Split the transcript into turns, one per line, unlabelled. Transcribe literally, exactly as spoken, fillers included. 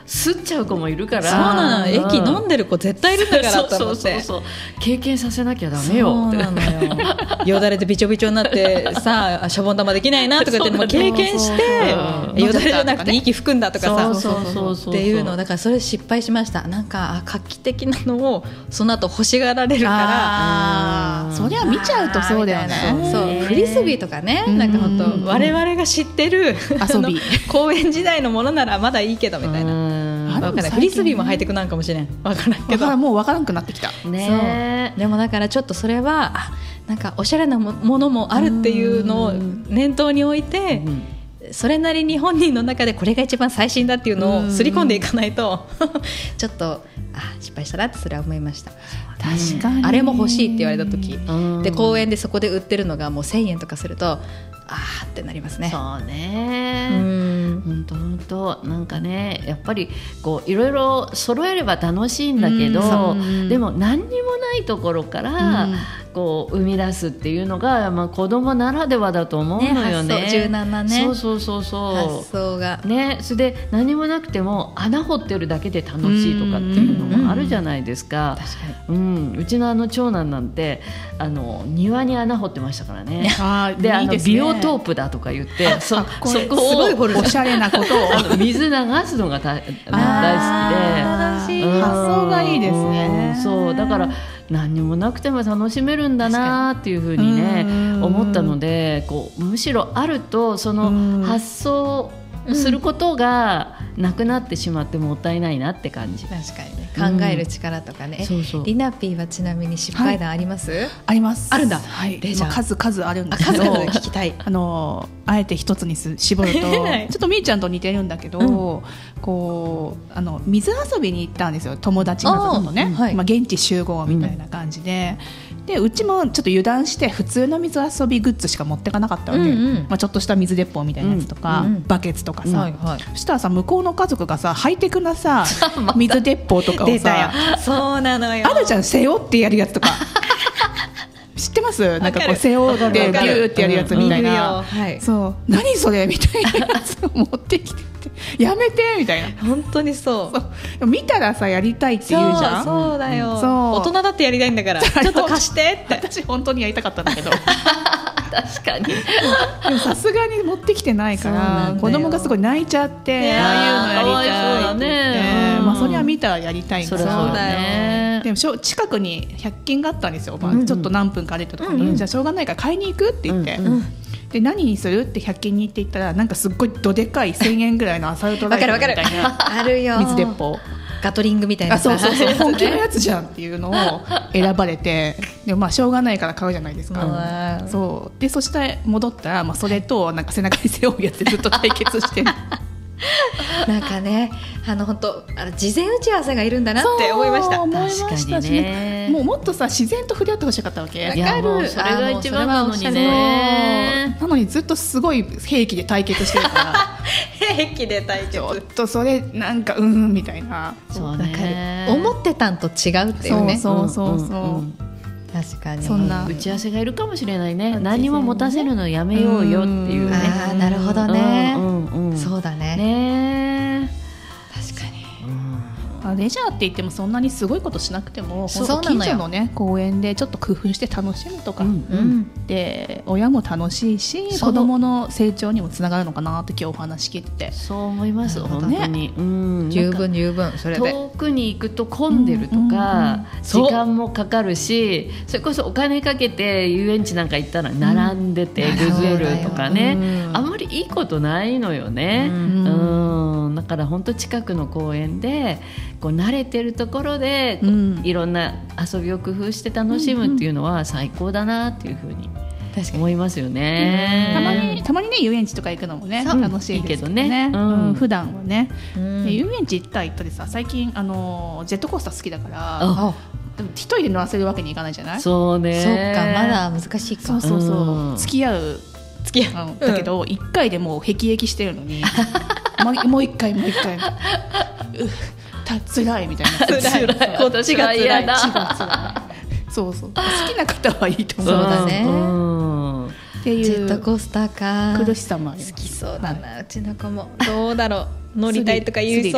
吸っちゃう子もいるから。
そうなの、駅飲んでる子絶対いるんだからと思って、
そうそうそうそう、経験させなきゃダメよって。
そうなのよよだれでびちょびちょになってさあシャボン玉できないなとか言っても経験して、よだれじゃなくて息吹くんだとかさ、
そうそうそうそう
っていうのだから、それ失敗しました。なんか画期的なのをその後欲しがられるから、
あそりゃ見ちゃうとそうだよね。
そうフリスビーとかね、なんか本当我々が知ってる
遊び
公園時代のものならまだいいけどみたいな、
あ
わかんないフリスビーもハイテクなんかもしれん、わからんけど、
もうわからなくなってきた
ね。
でもだからちょっとそれはあなんかおしゃれなものもあるっていうのを念頭に置いて、それなりに本人の中でこれが一番最新だっていうのをすり込んでいかないとちょっとあ失敗したなってそれは思いました。
確かに
あれも欲しいって言われた時で、公園でそこで売ってるのがもうせんえんとかするとあーってなりますね。
そうね、
うん
本当本当なんかね、やっぱりこういろいろ揃えれば楽しいんだけど、でも何にもないところからこう生み出すっていうのが、まあ、子供ならではだと思うのよね。
ね、発想柔軟なね、
そうそうそうそう
発想が
ね、それで何もなくても穴掘ってるだけで楽しいとかっていうのもあるじゃないですか。
確かに、
うん、うちのあの長男なんてあの庭に穴掘ってましたからね。
あ
で、あの
いいですね、
ビオトープだとか言ってそ, そこを
おしゃれなことを
あの水流すのが大大好きで、
あー
うん
発想がいいですね。
うんそうだから何にもなくても楽しめるんだなっていうふうにね思ったので、こうむしろあるとその発想することがなくなってしまってもったいないなって感じ。
確かにね、考える力とかね、
そうそう
リナピーはちなみに失敗談あります、はい、
あります。
あるんだ、
はい、
レジャー
まあ数々あるんだ
あ
けど、
数々聞きたい。
あのあえて一つにす絞るとちょっとみーちゃんと似てるんだけど、うん、こうあの水遊びに行ったんですよ、友達のとね、はい、まあ、現地集合みたいな感じで、うん、でうちもちょっと油断して普通の水遊びグッズしか持ってかなかったわけ、うんうん、まあ、ちょっとした水鉄砲みたいなやつとか、うんうん、バケツとかさ、うんはいはい、そしたらさ向こうの家族がさハイテクなさ水鉄砲とかをさ
そうなのよ、
あるじゃん、背負ってやるやつとか知ってます？なんかこう背負ってビューってやるやつみたいな、はい、そう何それみたいなやつを持ってきててやめてみたいな、
本当にそう、
そう見たらさやりたいって言うじゃん。
そうそうだよ、
そう
大人だってやりたいんだからちょっと貸してって。
私本当にやりたかったんだけど
確かに
でもさすがに持ってきてないから子供がすごい泣いちゃって、ね、ああいうのやりたいって言って、ね、まあ、それは見たらやりたいんだ。
そうだよね。
でも近くにひゃく均があったんですよ、まあ、ちょっと何分か歩いたところに、うんうん、じゃあしょうがないから買いに行くって言って、うんうん、で何にするってひゃく均に行って言ったらなんかすっごいどでかいせんえんぐらいのアサルトライフルみたいな
あるよ
水鉄砲
ガトリングみたいな、
あ、そうそうそう本気のやつじゃんっていうのを選ばれてでもまあしょうがないから買うじゃないですか。そうでそして戻ったら、まあ、それとなんか背中に背負うやつでずっと対決して
なんかね、あの本当あの事前打ち合わせがいるんだなって思いました。
思いましたし、ね、もうもっとさ自然と触れ合ってほしかったわけ。
いやもうそれが一番なのにね。
なのにずっとすごい兵器で対決してるから
兵器で対決ち
ょっとそれなんかうんみたいな。
そうね、
思ってたんと違うっていうね。
そうそうそうそう、うんうん、
確かに
そんな
打ち合わせがいるかもしれないね。何も持たせるのやめようよっていうね。
ああなるほどね、
うんうんうん、
そうだね。
ね
確かに、うん、レジャーって言ってもそんなにすごいことしなくても
そう
近所の、ね、公園でちょっと工夫して楽しむとか、うんうん、で親も楽しいし子どもの成長にもつながるのかなって今日お話聞いてて
そう思います。本当に、うん、
十分十分それで
遠くに行くと混んでるとか、うんうんうん、時間もかかるしそれこそお金かけて遊園地なんか行ったら並んでてぐずるとかね、うん、あんまりいいことないのよね、うんうん、だから本当近くの公園でこう慣れてるところで、うん、いろんな遊びを工夫して楽しむっていうのは最高だなっていうふうに思いますよね。
たまにたまにね遊園地とか行くのもね楽しいですけどね、いいけどね、うんうん、普段はね、うん、遊園地行ったら行ったりさ最近あのジェットコースター好きだからでも一人で乗らせるわけにいかないじゃない。
そうね、
そっかまだ難しいか。
そうそうそう、うん、付き合う
付き合う、
うん、だけど一、うん、回でもう辟易してるのにもう一回もう一回うつらいみたいな
辛いこっちが嫌だ
そうそう好きな方はいいと思う。
そうだね、
うんっていう
ジェットコースターか
苦しさもあります。
好きそうだな、はい、うちの子もどうだろう乗りたいとか言いそう